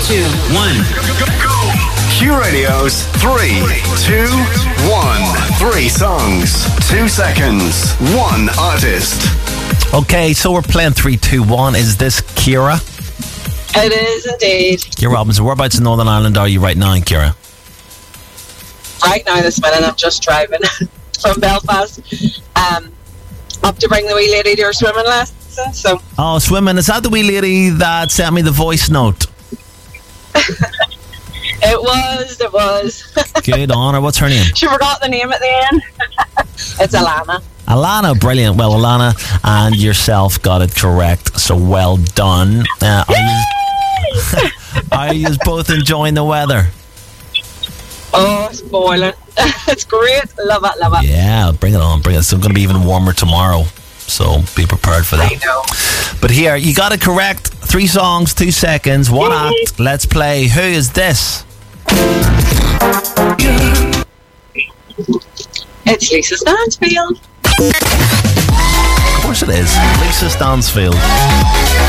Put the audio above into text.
2, 1. Q Radio's 3, 2, 1. 3 songs, 2 seconds, 1 artist. Okay, so we're playing 3, 2, 1. Is this Ciara? It is indeed. Ciara Robinson. Whereabouts in Northern Ireland are you right now, Ciara? Right now, this minute, I'm just driving from Belfast up to bring the wee lady to her swimming lesson. So. Oh, swimming. Is that the wee lady that sent me the voice note? It was. Good on her. What's her name? She forgot the name at the end. It's Alana. Alana, brilliant. Well, Alana and yourself got it correct, so well done. Are you both enjoying the weather? Oh, it's boiling. It's great. Love it. Yeah, bring it on. It's going to be even warmer tomorrow, so be prepared for that. I know. But here, you got it correct. 3 songs, 2 seconds, 1 act. Let's play. Who is this? It's Lisa Stansfield. Of course it is. Lisa Stansfield.